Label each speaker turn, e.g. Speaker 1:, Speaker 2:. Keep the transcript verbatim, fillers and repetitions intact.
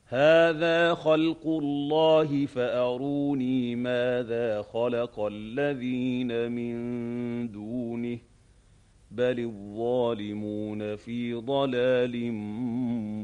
Speaker 1: هَٰذَا خَلْقُ اللَّهِ فَأَرُونِي مَاذَا خَلَقَ الَّذِينَ مِن دُونِهِ ۚ بَلِ الظَّالِمُونَ فِي ضَلَالٍ